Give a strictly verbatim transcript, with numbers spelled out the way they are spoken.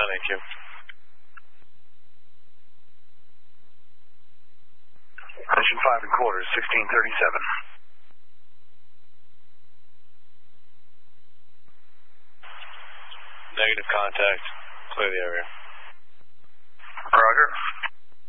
thank you. Mission five and quarters, sixteen thirty-seven. Negative contact. Clear the area.